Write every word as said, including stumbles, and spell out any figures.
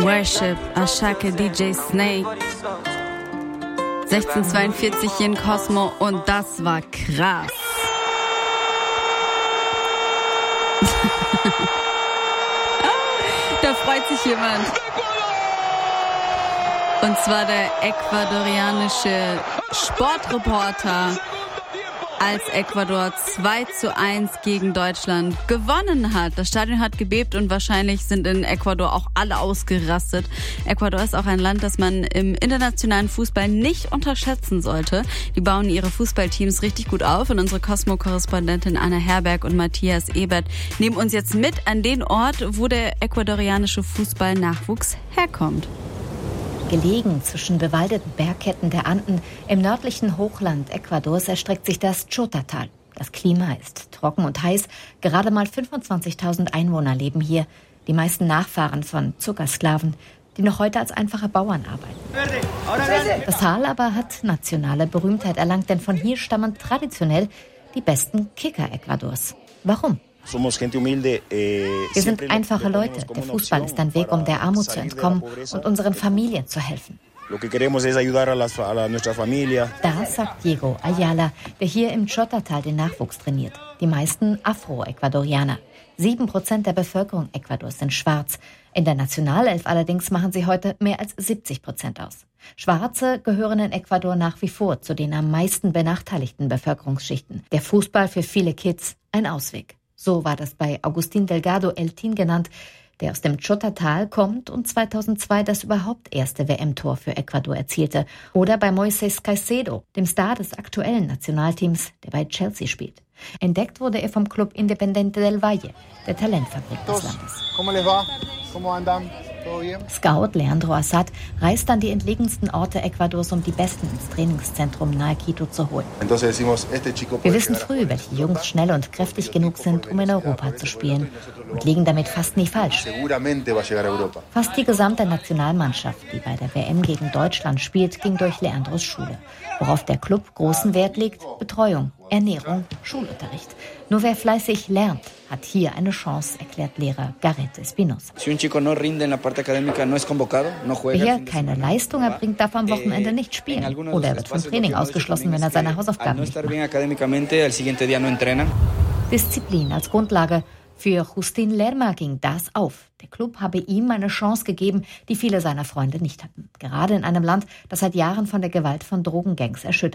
Worship, Ashake D J Snake. sechzehn zweiundvierzig hier in Cosmo und das war krass. Da freut sich jemand. Und zwar der ecuadorianische Sportreporter, als Ecuador zwei zu eins gegen Deutschland gewonnen hat. Das Stadion hat gebebt und wahrscheinlich sind in Ecuador auch alle ausgerastet. Ecuador ist auch ein Land, das man im internationalen Fußball nicht unterschätzen sollte. Die bauen ihre Fußballteams richtig gut auf und unsere Cosmo-Korrespondentin Anna Herberg und Matthias Ebert nehmen uns jetzt mit an den Ort, wo der ecuadorianische Fußballnachwuchs herkommt. Gelegen zwischen bewaldeten Bergketten der Anden im nördlichen Hochland Ecuadors erstreckt sich das Chota-Tal. Das Klima ist trocken und heiß. Gerade mal fünfundzwanzigtausend Einwohner leben hier. Die meisten Nachfahren von Zuckersklaven, die noch heute als einfache Bauern arbeiten. Das Tal aber hat nationale Berühmtheit erlangt, denn von hier stammen traditionell die besten Kicker Ecuadors. Warum? Wir sind einfache Leute. Der Fußball ist ein Weg, um der Armut zu entkommen und unseren Familien zu helfen. Das sagt Diego Ayala, der hier im Chota-Tal den Nachwuchs trainiert. Die meisten Afro-Ecuadorianer. Sieben Prozent der Bevölkerung Ecuadors sind schwarz. In der Nationalelf allerdings machen sie heute mehr als siebzig Prozent aus. Schwarze gehören in Ecuador nach wie vor zu den am meisten benachteiligten Bevölkerungsschichten. Der Fußball für viele Kids ein Ausweg. So war das bei Agustín Delgado Eltín genannt, der aus dem Chota-Tal kommt und zweitausendzwei das überhaupt erste W M-Tor für Ecuador erzielte. Oder bei Moisés Caicedo, dem Star des aktuellen Nationalteams, der bei Chelsea spielt. Entdeckt wurde er vom Club Independiente del Valle, der Talentfabrik des Landes. Scout Leandro Assad reist an die entlegensten Orte Ecuadors, um die Besten ins Trainingszentrum nahe Quito zu holen. Wir wissen früh, welche Jungs schnell und kräftig genug sind, um in Europa zu spielen und liegen damit fast nie falsch. Fast die gesamte Nationalmannschaft, die bei der W M gegen Deutschland spielt, ging durch Leandros Schule. Worauf der Club großen Wert legt: Betreuung, Ernährung, Schulunterricht. Nur wer fleißig lernt, hat hier eine Chance, erklärt Lehrer Gareth Espinosa. Wer hier keine Leistung erbringt, darf am Wochenende nicht spielen. Oder er wird vom Training ausgeschlossen, wenn er seine Hausaufgaben nicht macht. Disziplin als Grundlage. Für Justin Lerma ging das auf. Der Club habe ihm eine Chance gegeben, die viele seiner Freunde nicht hatten. Gerade in einem Land, das seit Jahren von der Gewalt von Drogengangs erschüttert